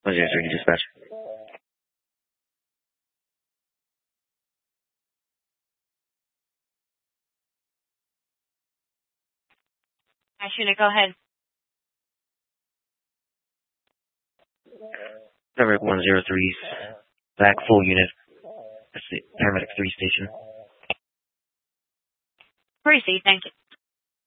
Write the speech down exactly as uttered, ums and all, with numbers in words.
one zero three dispatch. Ash unit, go ahead. Paramedic one zero three, back full unit. That's the Paramedic three station. Proceed, thank you.